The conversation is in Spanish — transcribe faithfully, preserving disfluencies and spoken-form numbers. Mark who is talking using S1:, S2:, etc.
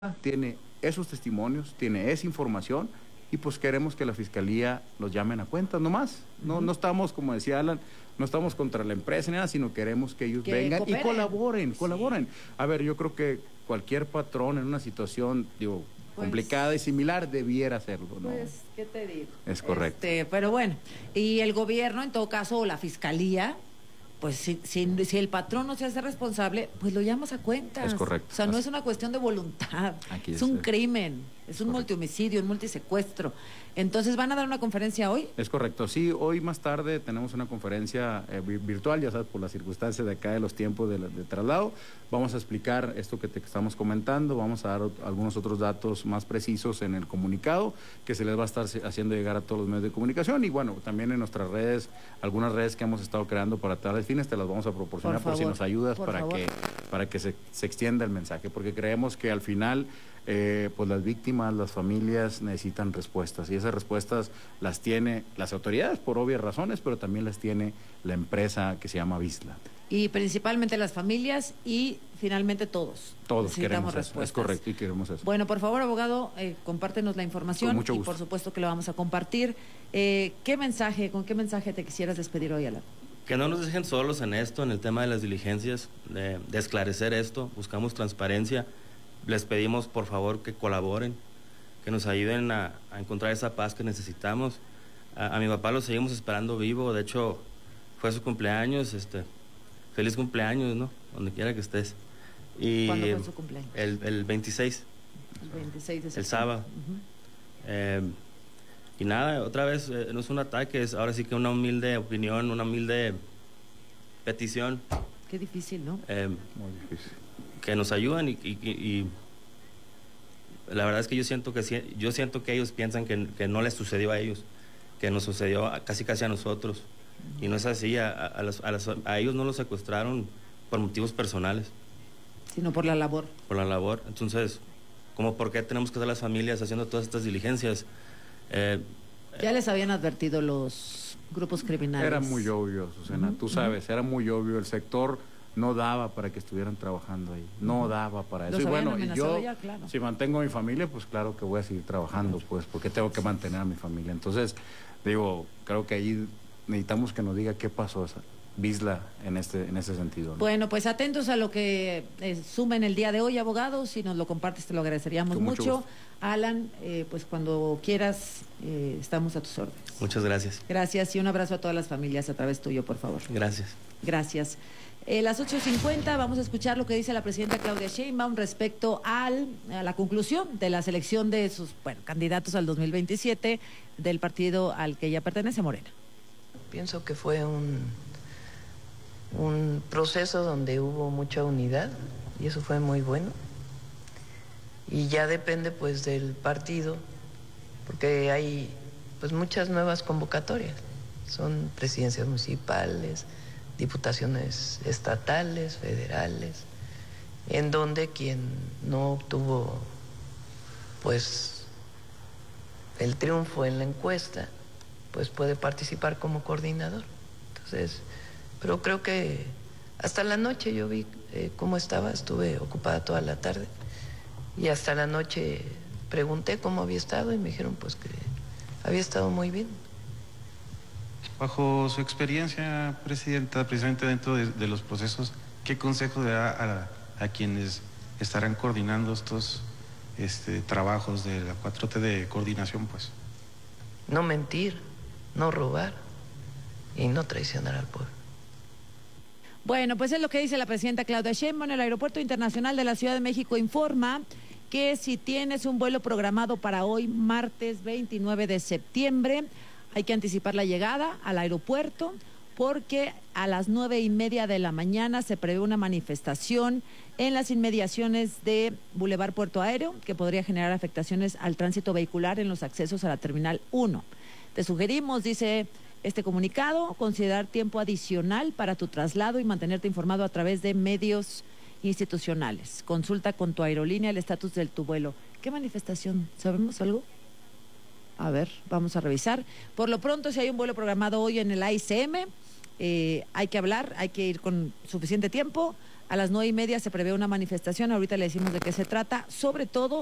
S1: tiene esos testimonios, tiene esa información y pues queremos que la Fiscalía los llamen a cuentas, no más. No, no estamos, como decía Alan, no estamos contra la empresa ni nada, sino queremos que ellos
S2: que
S1: vengan
S2: cooperen.
S1: y colaboren,
S2: Sí.
S1: colaboren. A ver, yo creo que cualquier patrón en una situación, digo,
S2: Pues,
S1: complicada y similar debiera hacerlo, ¿no?
S2: Pues, ¿qué te digo?
S1: Es correcto.
S2: Este, pero bueno, y el gobierno, en todo caso, o la Fiscalía, pues si, si, si el patrón no se hace responsable, pues lo llamas a cuentas.
S1: Es correcto.
S2: O sea, no
S1: Así.
S2: es una cuestión de voluntad,
S1: Aquí
S2: es,
S1: es,
S2: un
S1: eh,
S2: crimen, es un
S1: correcto.
S2: multihomicidio, un multisecuestro. Entonces, ¿van a dar una conferencia hoy?
S1: Es correcto, sí, hoy más tarde tenemos una conferencia eh, virtual, ya sabes, por las circunstancias de acá de los tiempos de, de traslado. Vamos a explicar esto que te estamos comentando, vamos a dar ot- algunos otros datos más precisos en el comunicado que se les va a estar haciendo llegar a todos los medios de comunicación y bueno, también en nuestras redes, algunas redes que hemos estado creando para tales fines, te las vamos a proporcionar por,
S2: Por
S1: si
S2: favor,
S1: nos ayudas
S2: por
S1: para
S2: favor.
S1: que, para que se, se extienda el mensaje, porque creemos que al final eh, pues las víctimas, las familias necesitan respuestas y esas respuestas las tiene las autoridades por obvias razones, pero también las tiene la empresa que se llama Visla.
S2: Y principalmente las familias y finalmente todos.
S1: Todos
S2: Necesitamos
S1: queremos eso,
S2: respuestas.
S1: es correcto y queremos eso.
S2: Bueno, por favor, abogado, eh, compártenos la información
S1: Con mucho
S2: y
S1: gusto.
S2: por supuesto que lo vamos a compartir. Eh, ¿Qué mensaje, con qué mensaje te quisieras despedir hoy, Alan?
S3: Que no nos dejen solos en esto, en el tema de las diligencias, de, de esclarecer esto, buscamos transparencia, les pedimos por favor que colaboren, que nos ayuden a, a encontrar esa paz que necesitamos. A, a mi papá lo seguimos esperando vivo, de hecho fue su cumpleaños, este, feliz cumpleaños, ¿no? Donde quiera que estés. Y
S2: ¿Cuándo fue su cumpleaños?
S3: El, el veintiséis,
S2: El veintiséis de septiembre.
S3: el sábado.
S2: Ujú.
S3: Eh, y nada, otra vez, eh, no es un ataque, es ahora sí que una humilde opinión, una humilde petición,
S2: Qué difícil, ¿no?
S3: eh,
S1: Muy difícil.
S3: que nos ayuden y, y- y la verdad es que yo siento que si- yo siento que ellos piensan que, que no les sucedió a ellos, que nos sucedió a- casi casi a nosotros, y no es así, a, a- a las- a las- a ellos no los secuestraron por motivos personales,
S2: Sino por la labor.
S3: por la labor. Entonces, ¿cómo por qué tenemos que estar las familias haciendo todas estas diligencias? Eh,
S2: Ya les habían advertido los grupos criminales.
S1: Era muy obvio, Susana,
S2: Ujú,
S1: tú sabes, era muy obvio, el sector no daba para que estuvieran trabajando ahí, no daba para eso.
S2: Los
S1: Y
S2: habían
S1: bueno, y
S2: amenazado
S1: yo,
S2: ya, claro.
S1: si mantengo a mi familia, pues claro que voy a seguir trabajando, pues, porque tengo que mantener a mi familia. Entonces, digo, creo que ahí necesitamos que nos diga qué pasó esa Visla en este, en ese sentido, ¿no?
S2: Bueno, pues atentos a lo que eh, sumen el día de hoy, abogados. Si nos lo compartes, te lo agradeceríamos
S1: Con mucho
S2: mucho.
S1: gusto.
S2: Alan, eh, pues cuando quieras, eh, estamos a tus órdenes.
S3: muchas gracias.
S2: Gracias y un abrazo a todas las familias a través tuyo, por favor.
S3: Gracias.
S2: Gracias. Eh, las ocho cincuenta, vamos a escuchar lo que dice la presidenta Claudia Sheinbaum respecto al, a la conclusión de la selección de sus bueno, candidatos al dos mil veintisiete del partido al que ella pertenece, Morena.
S4: Pienso que fue un, un proceso donde hubo mucha unidad y eso fue muy bueno. Y ya depende pues del partido, porque hay pues muchas nuevas convocatorias. Son presidencias municipales, diputaciones estatales, federales, en donde quien no obtuvo pues el triunfo en la encuesta pues puede participar como coordinador. Entonces, pero creo que hasta la noche yo vi eh, cómo estaba, estuve ocupada toda la tarde y hasta la noche pregunté cómo había estado y me dijeron pues que había estado muy bien.
S5: Bajo su experiencia, Presidenta, precisamente dentro de, de los procesos, ¿qué consejo le da a, a quienes estarán coordinando estos este, trabajos de la cuatro T de coordinación, pues?
S4: No mentir, no robar y no traicionar al pueblo.
S2: Bueno, pues es lo que dice la presidenta Claudia Sheinbaum. El Aeropuerto Internacional de la Ciudad de México informa que si tienes un vuelo programado para hoy, martes veintinueve de septiembre, hay que anticipar la llegada al aeropuerto porque a las nueve y media de la mañana se prevé una manifestación en las inmediaciones de Boulevard Puerto Aéreo que podría generar afectaciones al tránsito vehicular en los accesos a la Terminal uno. Te sugerimos, dice este comunicado, considerar tiempo adicional para tu traslado y mantenerte informado a través de medios institucionales. Consulta con tu aerolínea el estatus de tu vuelo. ¿Qué manifestación? ¿Sabemos algo? A ver, vamos a revisar. Por lo pronto, si hay un vuelo programado hoy en el A I C M, eh, hay que hablar, hay que ir con suficiente tiempo A las nueve y media se prevé una manifestación, ahorita le decimos de qué se trata, sobre todo